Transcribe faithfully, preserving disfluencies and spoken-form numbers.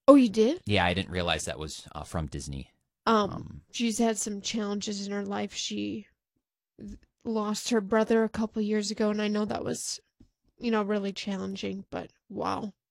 Oh, you did? Yeah, I didn't realize that was uh, from Disney. Um, Um, she's had some challenges in her life. She lost her brother a couple years ago, and I know that was, you know, really challenging, but wow.